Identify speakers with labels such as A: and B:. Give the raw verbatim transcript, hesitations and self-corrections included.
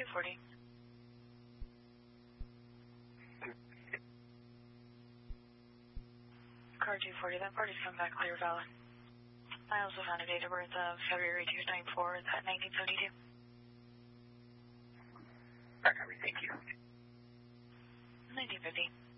A: two forty. Car two forty, that party's come back clear valid. I also found a date of birth of February two ninety-four at nineteen seventy-two.
B: Back, thank you.
A: nineteen fifty.